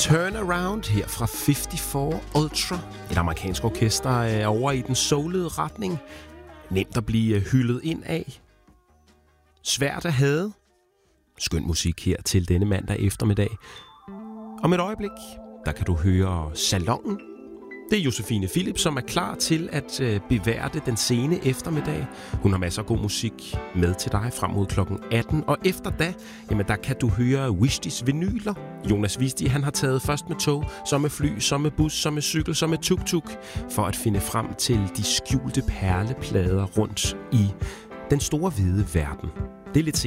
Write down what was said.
Turnaround her fra 54 Ultra. Et amerikansk orkester er over i den soulede retning. Nemt at blive hyldet ind af. Svært at hade. Skøn musik her til denne mandag eftermiddag. Om et øjeblik, der kan du høre Salonen. Det er Josefine Philips, som er klar til at beværte den sene eftermiddag. Hun har masser af god musik med til dig frem mod klokken 18. Og efter da, jamen der kan du høre Wishdys vinyler. Jonas Wisdy, han har taget først med tog, så med fly, så med bus, så med cykel, så med tuk-tuk, for at finde frem til de skjulte perleplader rundt i den store hvide verden. Det er lidt